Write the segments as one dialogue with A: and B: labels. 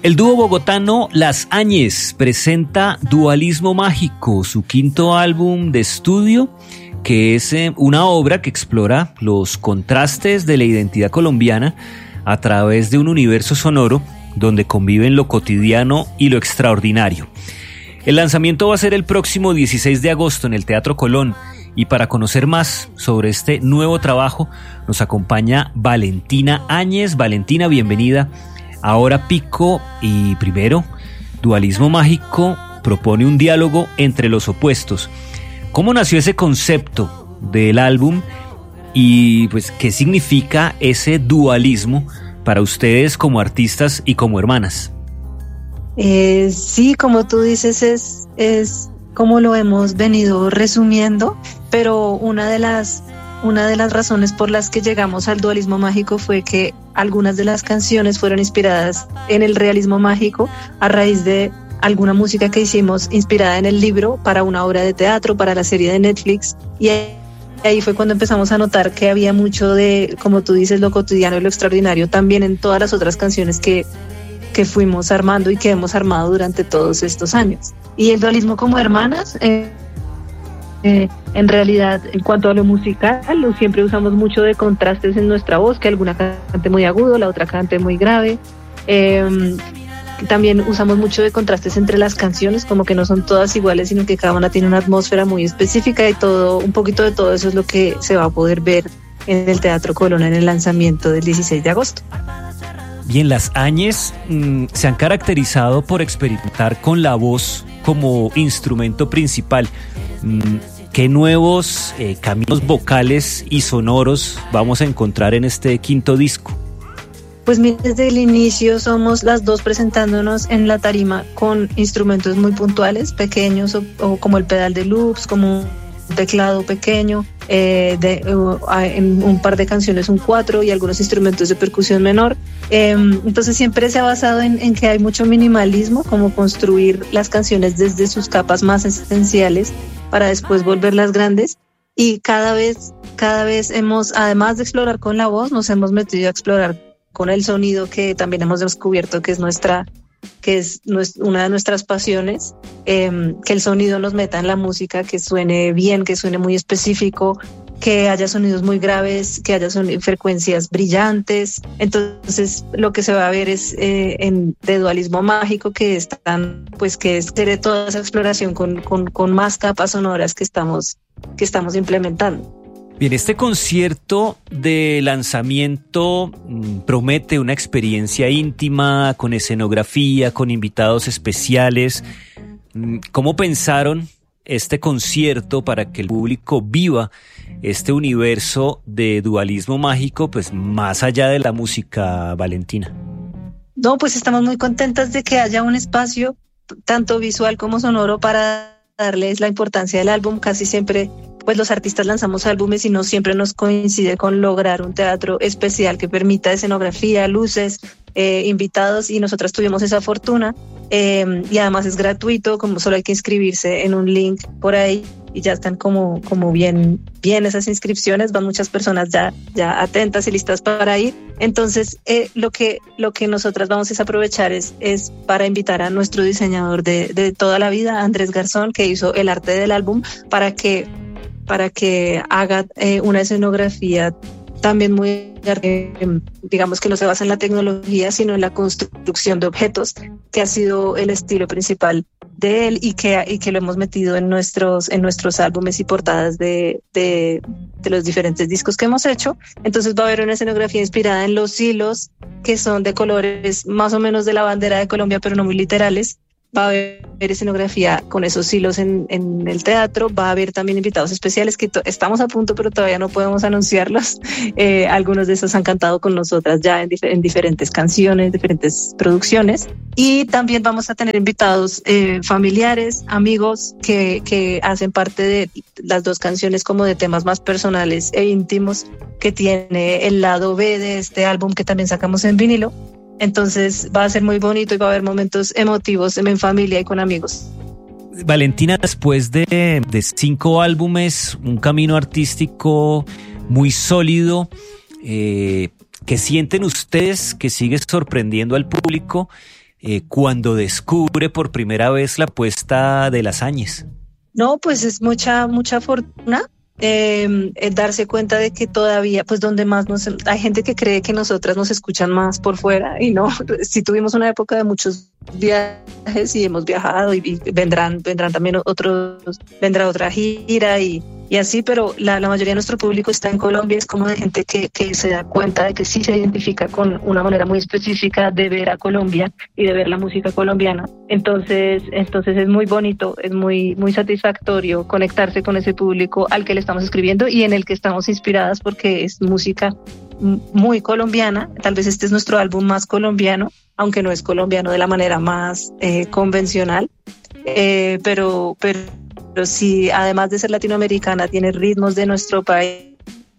A: El dúo bogotano Las Áñez presenta Dualismo Mágico, su quinto álbum de estudio, que es una obra que explora los contrastes de la identidad colombiana a través de un universo sonoro donde conviven lo cotidiano y lo extraordinario. El lanzamiento va a ser el próximo 16 de agosto en el Teatro Colón, y para conocer más sobre este nuevo trabajo nos acompaña Valentina Áñez. Valentina, bienvenida. Ahora Pico, y primero, Dualismo Mágico propone un diálogo entre los opuestos. ¿Cómo nació ese concepto del álbum y pues qué significa ese dualismo para ustedes como artistas y como hermanas?
B: Sí, como tú dices, es como lo hemos venido resumiendo, pero una de las razones por las que llegamos al dualismo mágico fue que algunas de las canciones fueron inspiradas en el realismo mágico a raíz de alguna música que hicimos inspirada en el libro para una obra de teatro, para la serie de Netflix, y ahí fue cuando empezamos a notar que había mucho de, como tú dices, lo cotidiano y lo extraordinario también en todas las otras canciones que fuimos armando y que hemos armado durante todos estos años. Y el dualismo como hermanas, en realidad, en cuanto a lo musical, siempre usamos mucho de contrastes en nuestra voz, que alguna cante muy agudo, la otra cante muy grave. También usamos mucho de contrastes entre las canciones, como que no son todas iguales, sino que cada una tiene una atmósfera muy específica, y todo, un poquito de todo eso es lo que se va a poder ver en el Teatro Colón en el lanzamiento del 16 de agosto.
A: Bien, Las Áñez se han caracterizado por experimentar con la voz como instrumento principal. ¿Qué nuevos caminos vocales y sonoros vamos a encontrar en este quinto disco?
B: Pues desde el inicio somos las dos presentándonos en la tarima con instrumentos muy puntuales, pequeños, o como el pedal de loops, como un teclado pequeño, en un par de canciones un 4 y algunos instrumentos de percusión menor. Entonces siempre se ha basado en que hay mucho minimalismo, como construir las canciones desde sus capas más esenciales para después volverlas grandes. Y cada vez hemos, además de explorar con la voz, nos hemos metido a explorar con el sonido, que también hemos descubierto que es una de nuestras pasiones, que el sonido nos meta en la música, que suene bien, que suene muy específico, que haya sonidos muy graves, que haya frecuencias brillantes. Entonces lo que se va a ver es de dualismo mágico, que es de toda esa exploración con más capas sonoras que estamos implementando.
A: Bien, este concierto de lanzamiento promete una experiencia íntima, con escenografía, con invitados especiales. ¿Cómo pensaron este concierto para que el público viva este universo de dualismo mágico, pues más allá de la música, Valentina?
B: No, pues estamos muy contentas de que haya un espacio tanto visual como sonoro para darles la importancia del álbum. Casi siempre pues los artistas lanzamos álbumes y no siempre nos coincide con lograr un teatro especial que permita escenografía, luces, invitados, y nosotras tuvimos esa fortuna, y además es gratuito, como solo hay que inscribirse en un link por ahí y ya están como bien esas inscripciones, van muchas personas ya atentas y listas para ir. Entonces lo que nosotras vamos a aprovechar es para invitar a nuestro diseñador de toda la vida, Andrés Garzón, que hizo el arte del álbum, para que haga una escenografía también muy, digamos, que no se basa en la tecnología, sino en la construcción de objetos, que ha sido el estilo principal de él, y que lo hemos metido en nuestros álbumes y portadas de los diferentes discos que hemos hecho. Entonces va a haber una escenografía inspirada en los hilos, que son de colores más o menos de la bandera de Colombia, pero no muy literales. Va a haber escenografía con esos hilos en el teatro. Va a haber también invitados especiales que estamos a punto, pero todavía no podemos anunciarlos. Algunos de esos han cantado con nosotras ya en diferentes canciones, diferentes producciones. Y también vamos a tener invitados familiares, amigos que hacen parte de las dos canciones, como de temas más personales e íntimos, que tiene el lado B de este álbum, que también sacamos en vinilo. Entonces va a ser muy bonito y va a haber momentos emotivos en familia y con amigos.
A: Valentina, después de 5 álbumes, un camino artístico muy sólido, ¿qué sienten ustedes que sigue sorprendiendo al público cuando descubre por primera vez la puesta de Las Áñez?
B: No, pues es mucha fortuna. Darse cuenta de que todavía, pues donde más hay gente que cree que nosotras nos escuchan más por fuera y no, si tuvimos una época de muchos viajes y hemos viajado y vendrán también vendrá otra gira y así, pero la mayoría de nuestro público está en Colombia, es como de gente que se da cuenta de que sí se identifica con una manera muy específica de ver a Colombia y de ver la música colombiana. Entonces es muy bonito, es muy satisfactorio conectarse con ese público al que le estamos escribiendo y en el que estamos inspiradas porque es música muy colombiana. Tal vez este es nuestro álbum más colombiano, aunque no es colombiano de la manera más convencional, pero sí, además de ser latinoamericana, tiene ritmos de nuestro país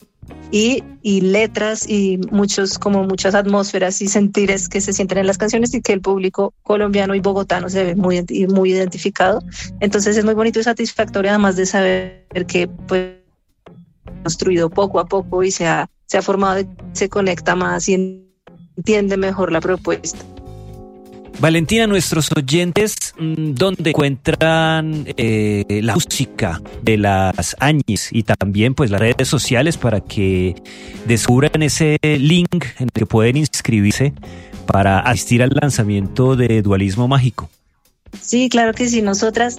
B: y letras y muchas atmósferas y sentires que se sienten en las canciones y que el público colombiano y bogotano se ve muy identificado. Entonces es muy bonito y satisfactorio, además de saber que pues construido poco a poco y se ha formado y se conecta más y entiende mejor la propuesta.
A: Valentina, nuestros oyentes, ¿dónde encuentran la música de Las Áñez y también pues las redes sociales para que descubran ese link en el que pueden inscribirse para asistir al lanzamiento de Dualismo Mágico?
B: Sí, claro que sí. Nosotras,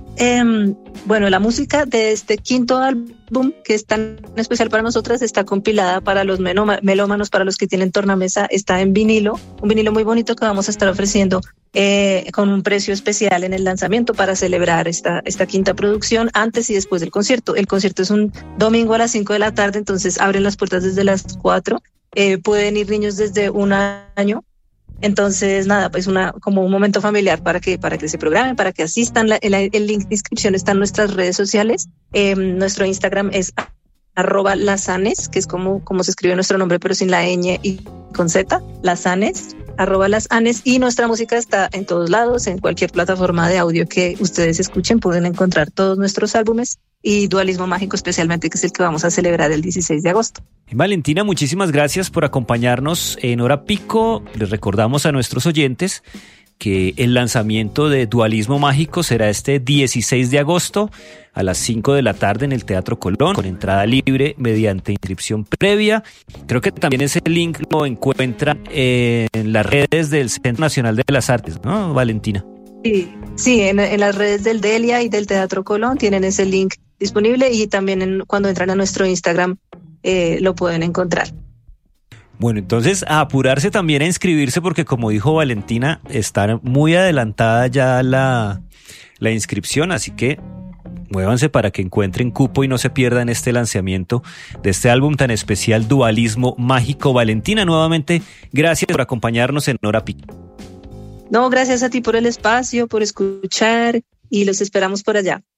B: la música de este quinto álbum, que es tan especial para nosotras, está compilada para los melómanos, para los que tienen tornamesa, está en vinilo, un vinilo muy bonito que vamos a estar ofreciendo con un precio especial en el lanzamiento para celebrar esta quinta producción antes y después del concierto. El concierto es un domingo a las 5 de la tarde, entonces abren las puertas desde las 4. Pueden ir niños desde 1 año. Entonces, nada, pues como un momento familiar para que se programen, para que asistan. El link de inscripción está en nuestras redes sociales. Nuestro Instagram es @lasanes, que es como se escribe nuestro nombre, pero sin la ñ y con z, lasanes, @lasanes. Y nuestra música está en todos lados, en cualquier plataforma de audio que ustedes escuchen, pueden encontrar todos nuestros álbumes y Dualismo Mágico especialmente, que es el que vamos a celebrar el 16 de agosto.
A: Valentina, muchísimas gracias por acompañarnos en Hora Pico. Les recordamos a nuestros oyentes que el lanzamiento de Dualismo Mágico será este 16 de agosto a las 5 de la tarde en el Teatro Colón, con entrada libre mediante inscripción previa. Creo que también ese link lo encuentran en las redes del Centro Nacional de las Artes, ¿no, Valentina?
B: Sí, en las redes del Delia y del Teatro Colón tienen ese link disponible y también cuando entran a nuestro Instagram lo pueden encontrar.
A: Bueno, entonces a apurarse también a inscribirse porque, como dijo Valentina, está muy adelantada ya la inscripción, así que muévanse para que encuentren cupo y no se pierdan este lanzamiento de este álbum tan especial, Dualismo Mágico. Valentina, nuevamente, gracias por acompañarnos en Hora Pico.
B: No, gracias a ti por el espacio, por escuchar y los esperamos por allá.